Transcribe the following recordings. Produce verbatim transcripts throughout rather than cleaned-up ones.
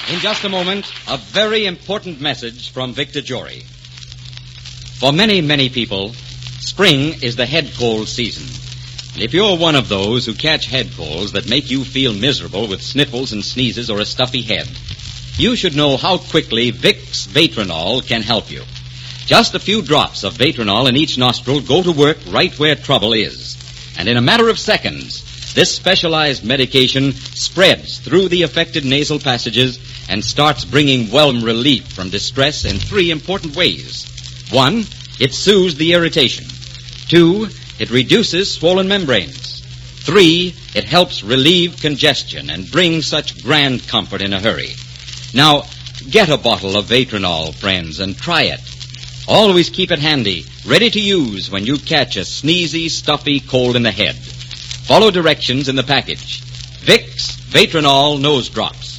In just a moment, a very important message from Victor Jory. For many, many people, spring is the head cold season. And if you're one of those who catch head colds that make you feel miserable with sniffles and sneezes or a stuffy head, you should know how quickly Vicks Vatronol can help you. Just a few drops of Vatronol in each nostril go to work right where trouble is. And in a matter of seconds, this specialized medication spreads through the affected nasal passages and starts bringing welcome relief from distress in three important ways. One, it soothes the irritation. Two, it reduces swollen membranes. Three, it helps relieve congestion and bring such grand comfort in a hurry. Now, get a bottle of Vatronol, friends, and try it. Always keep it handy, ready to use when you catch a sneezy, stuffy cold in the head. Follow directions in the package. Vicks Vatronol Nose Drops.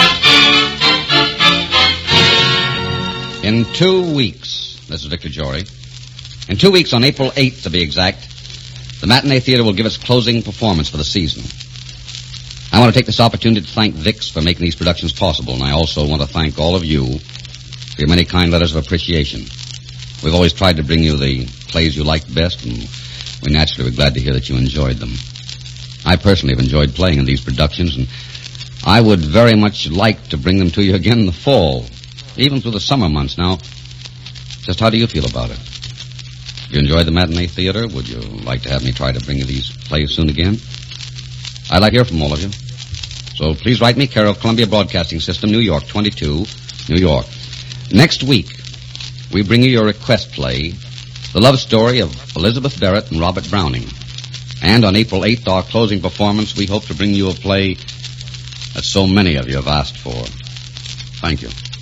In two weeks, this is Victor Jory. In two weeks, on April eighth to be exact, the Matinee Theater will give its closing performance for the season. I want to take this opportunity to thank Vicks for making these productions possible, and I also want to thank all of you for your many kind letters of appreciation. We've always tried to bring you the plays you liked best, and we naturally were glad to hear that you enjoyed them. I personally have enjoyed playing in these productions, and I would very much like to bring them to you again in the fall, even through the summer months. Now, just how do you feel about it? You enjoyed the Matinee Theater? Would you like to have me try to bring you these plays soon again? I'd like to hear from all of you. So please write me, care of Columbia Broadcasting System, New York, twenty-two, New York. Next week, we bring you your request play, The Love Story of Elizabeth Barrett and Robert Browning. And on April eighth, our closing performance, we hope to bring you a play that so many of you have asked for. Thank you.